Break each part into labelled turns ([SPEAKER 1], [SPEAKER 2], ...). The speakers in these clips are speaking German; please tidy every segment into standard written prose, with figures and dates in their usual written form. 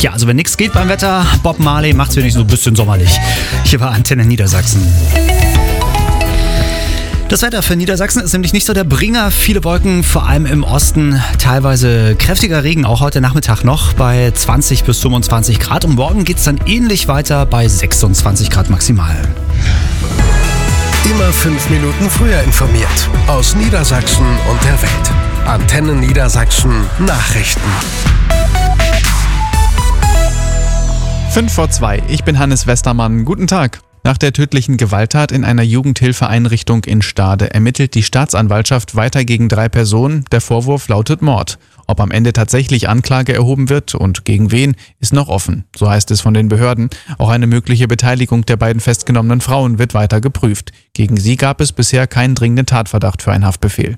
[SPEAKER 1] Ja, also wenn nichts geht beim Wetter, Bob Marley macht's wenigstens so ein bisschen sommerlich. Hier war Antenne Niedersachsen. Das Wetter für Niedersachsen ist nämlich nicht so der Bringer. Viele Wolken, vor allem im Osten. Teilweise kräftiger Regen, auch heute Nachmittag noch bei 20 bis 25 Grad. Und morgen geht's dann ähnlich weiter bei 26 Grad maximal.
[SPEAKER 2] Immer 5 Minuten früher informiert. Aus Niedersachsen und der Welt. Antenne Niedersachsen Nachrichten.
[SPEAKER 3] 5:02, ich bin Hannes Westermann. Guten Tag. Nach der tödlichen Gewalttat in einer Jugendhilfeeinrichtung in Stade ermittelt die Staatsanwaltschaft weiter gegen 3 Personen. Der Vorwurf lautet Mord. Ob am Ende tatsächlich Anklage erhoben wird und gegen wen, ist noch offen. So heißt es von den Behörden. Auch eine mögliche Beteiligung der beiden festgenommenen Frauen wird weiter geprüft. Gegen sie gab es bisher keinen dringenden Tatverdacht für einen Haftbefehl.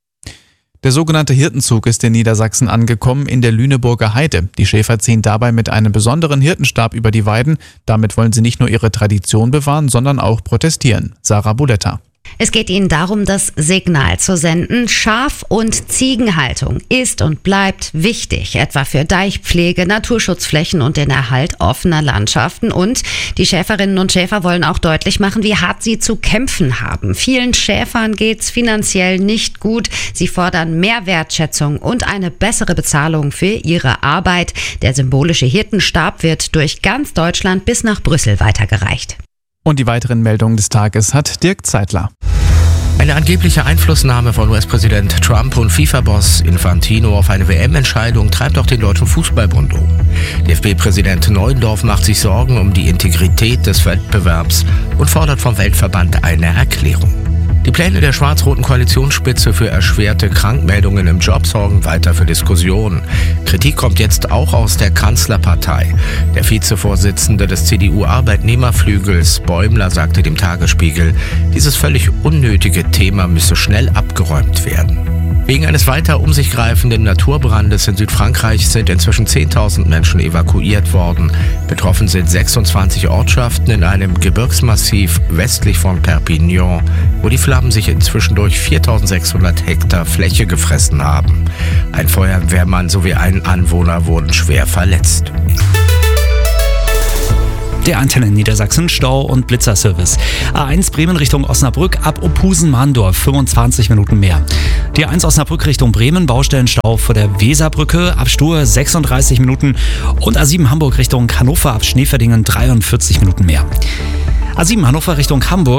[SPEAKER 3] Der sogenannte Hirtenzug ist in Niedersachsen angekommen in der Lüneburger Heide. Die Schäfer ziehen dabei mit einem besonderen Hirtenstab über die Weiden. Damit wollen sie nicht nur ihre Tradition bewahren, sondern auch protestieren. Sarah Buletta.
[SPEAKER 4] Es geht ihnen darum, das Signal zu senden. Schaf- und Ziegenhaltung ist und bleibt wichtig, etwa für Deichpflege, Naturschutzflächen und den Erhalt offener Landschaften. Und die Schäferinnen und Schäfer wollen auch deutlich machen, wie hart sie zu kämpfen haben. Vielen Schäfern geht's finanziell nicht gut. Sie fordern mehr Wertschätzung und eine bessere Bezahlung für ihre Arbeit. Der symbolische Hirtenstab wird durch ganz Deutschland bis nach Brüssel weitergereicht.
[SPEAKER 3] Und die weiteren Meldungen des Tages hat Dirk Zeitler.
[SPEAKER 5] Eine angebliche Einflussnahme von US-Präsident Trump und FIFA-Boss Infantino auf eine WM-Entscheidung treibt auch den Deutschen Fußballbund um. DFB-Präsident Neuendorf macht sich Sorgen um die Integrität des Wettbewerbs und fordert vom Weltverband eine Erklärung. Die Pläne der schwarz-roten Koalitionsspitze für erschwerte Krankmeldungen im Job sorgen weiter für Diskussionen. Kritik kommt jetzt auch aus der Kanzlerpartei. Der Vizevorsitzende des CDU-Arbeitnehmerflügels, Bäumler, sagte dem Tagesspiegel, dieses völlig unnötige Thema müsse schnell abgeräumt werden. Wegen eines weiter um sich greifenden Naturbrandes in Südfrankreich sind inzwischen 10.000 Menschen evakuiert worden. Betroffen sind 26 Ortschaften in einem Gebirgsmassiv westlich von Perpignan, wo die Flammen sich inzwischen durch 4.600 Hektar Fläche gefressen haben. Ein Feuerwehrmann sowie ein Anwohner wurden schwer verletzt.
[SPEAKER 1] Der Antenne Niedersachsen Stau- und Blitzerservice. A1 Bremen Richtung Osnabrück ab Opusen-Mahndorf 25 Minuten mehr. Die A1 Osnabrück Richtung Bremen Baustellenstau vor der Weserbrücke ab Stur 36 Minuten und A7 Hamburg Richtung Hannover ab Schneeverdingen 43 Minuten mehr. A7 Hannover Richtung Hamburg